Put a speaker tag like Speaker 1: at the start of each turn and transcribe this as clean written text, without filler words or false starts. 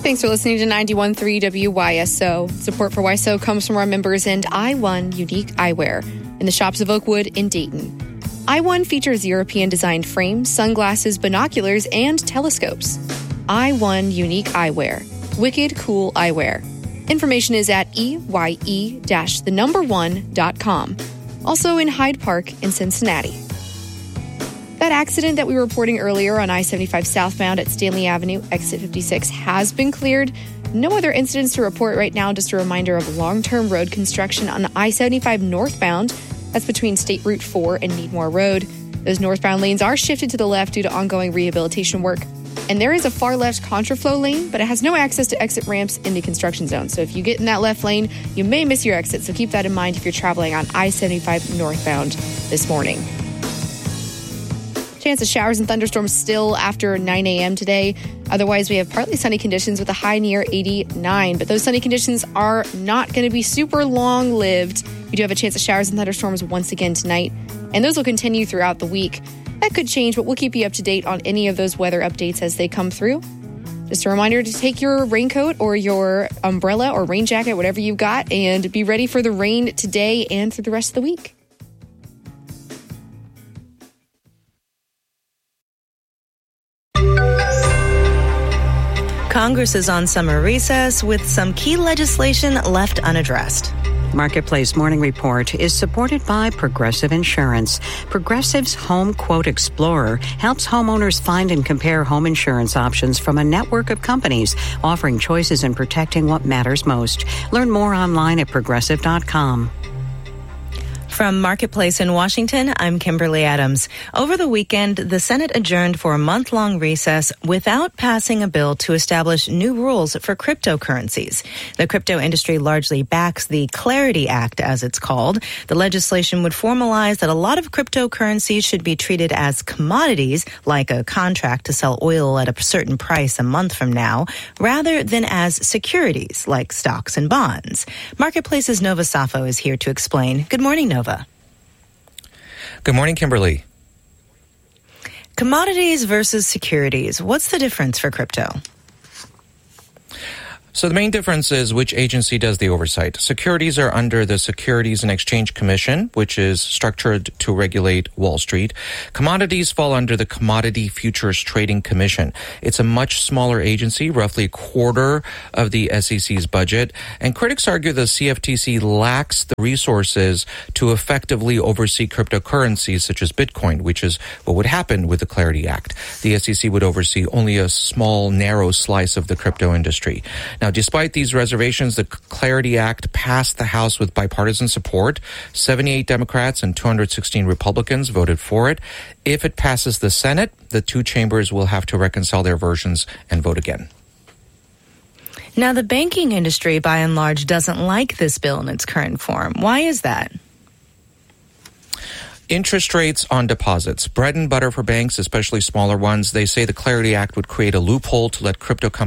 Speaker 1: Thanks for listening to 91.3 WYSO. Support for YSO comes from our members and I1 Unique Eyewear in the shops of Oakwood in Dayton. I1 features European-designed frames, sunglasses, binoculars, and telescopes. I1 Unique Eyewear. Wicked cool eyewear. Information is at EYE-1.com. Also in Hyde Park in Cincinnati. That accident that we were reporting earlier on I-75 southbound at Stanley Avenue, exit 56, has been cleared. No other incidents to report right now. Just a reminder of long-term road construction on I-75 northbound. That's between State Route 4 and Needmore Road. Those northbound lanes are shifted to the left due to ongoing rehabilitation work. And there is a far left contraflow lane, but it has no access to exit ramps in the construction zone. So if you get in that left lane, you may miss your exit. So keep that in mind if you're traveling on I-75 northbound this morning. Chance of showers and thunderstorms still after 9 a.m. today. Otherwise, we have partly sunny conditions with a high near 89. But those sunny conditions are not going to be super long-lived. We do have a chance of showers and thunderstorms once again tonight. And those will continue throughout the week. That could change, but we'll keep you up to date on any of those weather updates as they come through. Just a reminder to take your raincoat or your umbrella or rain jacket, whatever you've got, and be ready for the rain today and through the rest of the week.
Speaker 2: Congress is on summer recess with some key legislation left unaddressed.
Speaker 3: Marketplace Morning Report is supported by Progressive Insurance. Progressive's Home Quote Explorer helps homeowners find and compare home insurance options from a network of companies, offering choices and protecting what matters most. Learn more online at progressive.com.
Speaker 2: From Marketplace in Washington, I'm Kimberly Adams. Over the weekend, the Senate adjourned for a month-long recess without passing a bill to establish new rules for cryptocurrencies. The crypto industry largely backs the Clarity Act, as it's called. The legislation would formalize that a lot of cryptocurrencies should be treated as commodities, like a contract to sell oil at a certain price a month from now, rather than as securities, like stocks and bonds. Marketplace's Nova Safo is here to explain. Good morning, Nova.
Speaker 4: Good morning, Kimberly.
Speaker 2: Commodities versus securities. What's the difference for crypto?
Speaker 4: So the main difference is which agency does the oversight. Securities are under the Securities and Exchange Commission, which is structured to regulate Wall Street. Commodities fall under the Commodity Futures Trading Commission. It's a much smaller agency, roughly a quarter of the SEC's budget. And critics argue the CFTC lacks the resources to effectively oversee cryptocurrencies such as Bitcoin, which is what would happen with the Clarity Act. The SEC would oversee only a small, narrow slice of the crypto industry. Now, despite these reservations, the Clarity Act passed the House with bipartisan support. 78 Democrats and 216 Republicans voted for it. If it passes the Senate, the two chambers will have to reconcile their versions and vote again.
Speaker 2: Now, the banking industry, by and large, doesn't like this bill in its current form. Why is that?
Speaker 4: Interest rates on deposits. Bread and butter for banks, especially smaller ones. They say the Clarity Act would create a loophole to let crypto companies